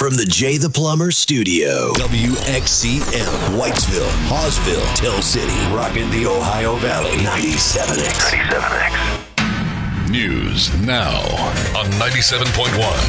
from the Jay the Plumber studio. WXCM, Whitesville, Hawesville, Tell City, rocking the Ohio Valley. 97X. 97X. News now on 97.1,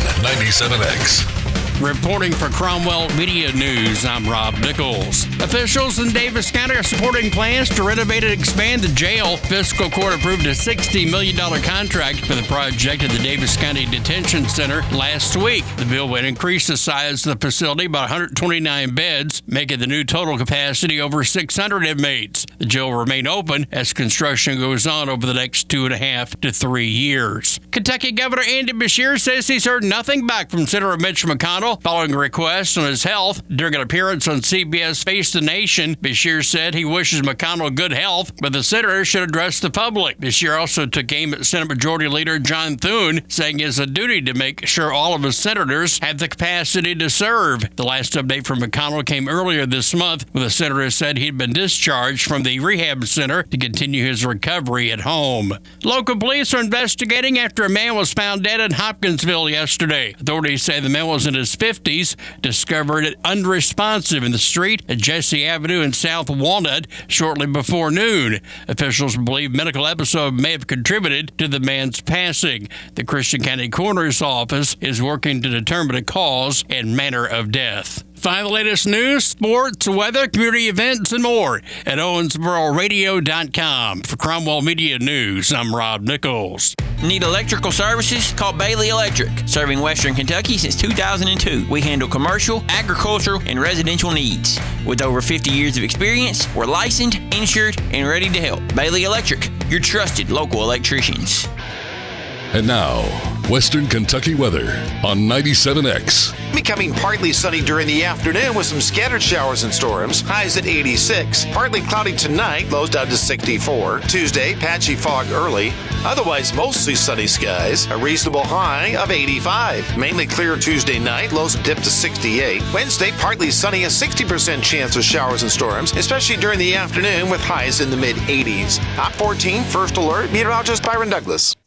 97X. Reporting for Cromwell Media News, I'm Rob Nichols. Officials in Davis County are supporting plans to renovate and expand the jail. Fiscal Court approved a $60 million contract for the project at the Davis County Detention Center last week. The bill would increase the size of the facility by 129 beds, making the new total capacity over 600 inmates. The jail will remain open as construction goes on over the next 2.5 to 3 years. Kentucky Governor Andy Beshear says he's heard nothing back from Senator Mitch McConnell following a request on his health. During an appearance on CBS Face the Nation, Beshear said he wishes McConnell good health, but the senator should address the public. Beshear also took aim at Senate Majority Leader John Thune, saying he has a duty to make sure all of his senators have the capacity to serve. The last update from McConnell came earlier this month, when the senator said he'd been discharged from the rehab center to continue his recovery at home. Local police are investigating after a man was found dead in Hopkinsville yesterday. Authorities say the man was in his 50s, discovered unresponsive in the street at Jesse Avenue in South Walnut shortly before noon. Officials believe medical episode may have contributed to the man's passing. The Christian County Coroner's Office is working to determine the cause and manner of death. Find the latest news, sports, weather, community events, and more at OwensboroRadio.com. For Cromwell Media News, I'm Rob Nichols. Need electrical services? Call Bailey Electric. Serving Western Kentucky since 2002. We handle commercial, agricultural, and residential needs. With over 50 years of experience, we're licensed, insured, and ready to help. Bailey Electric, your trusted local electricians. And now, Western Kentucky weather on 97X. Becoming partly sunny during the afternoon with some scattered showers and storms. Highs at 86. Partly cloudy tonight, lows down to 64. Tuesday, patchy fog early. Otherwise, mostly sunny skies. A reasonable high of 85. Mainly clear Tuesday night, lows dip to 68. Wednesday, partly sunny, a 60% chance of showers and storms, especially during the afternoon with highs in the mid-80s. Hot 14, first alert, meteorologist Byron Douglas.